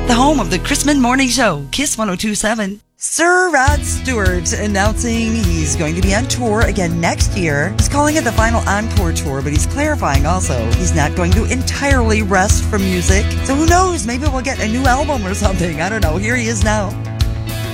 the home of the Chrisman Morning Show, Kiss 102.7. Sir Rod Stewart announcing he's going to be on tour again next year. He's calling it the final encore tour, but he's clarifying also he's not going to entirely rest from music. So who knows, maybe we'll get a new album or something. I don't know. Here he is now.